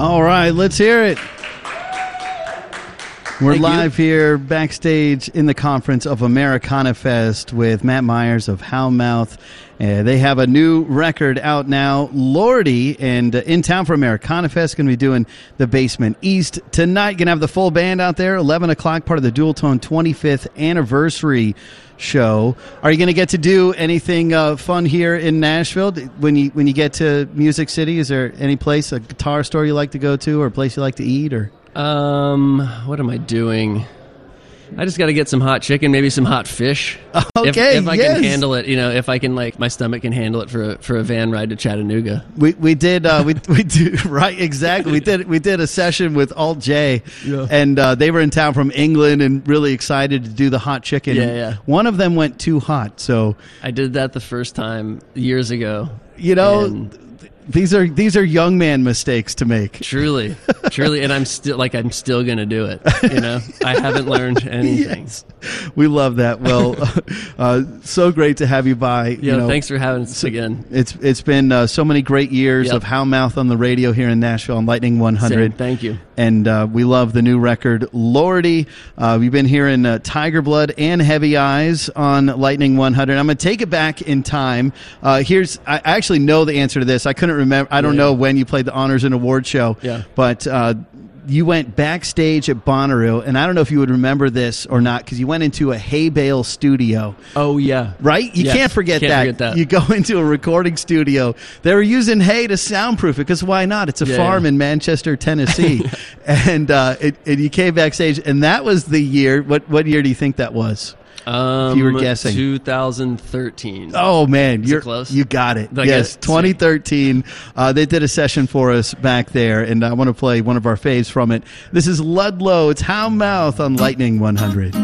All right, let's hear it. We're Thank live here backstage in the conference of Americana Fest with Matt Myers of Howlmouth. They have a new record out now, Lordy, and in town for Americana Fest. Going to be doing the Basement East tonight. Going to have the full band out there, 11 o'clock, part of the Dual Tone 25th anniversary show. Are you going to get to do anything fun here in Nashville when you get to Music City? Is there any place, a guitar store you like to go to, or a place you like to eat, or? What am I doing? I just got to get some hot chicken, maybe some hot fish. Okay, if I can handle it, if I can, my stomach can handle it for a van ride to Chattanooga. We did we do right, exactly. We did a session with Alt J, and they were in town from England and really excited to do the hot chicken. Yeah. One of them went too hot, so I did that the first time years ago. And these are young man mistakes to make. Truly, and I'm still gonna do it. I haven't learned anything. Yes. We love that. Well, so great to have you by. Thanks for having us again. It's been so many great years of Howlmouth on the radio here in Nashville on Lightning 100. Same. Thank you. And we love the new record, Lordy. We've been hearing Tiger Blood and Heavy Eyes on Lightning 100. I'm going to take it back in time. I actually know the answer to this. I couldn't remember. I don't know when you played the Honors and Awards show. Yeah. But you went backstage at Bonnaroo, and I don't know if you would remember this or not, because you went into a hay bale studio. Oh, yeah. Right? You can't forget that. You go into a recording studio. They were using hay to soundproof it, because why not? It's a farm in Manchester, Tennessee. And you came backstage, and that was the year. What year do you think that was? If you were guessing. 2013. Oh, man. You're close. You got it. Yes, 2013. They did a session for us back there, and I want to play one of our faves from it. This is Ludlow. It's Howlmouth on Lightning 100.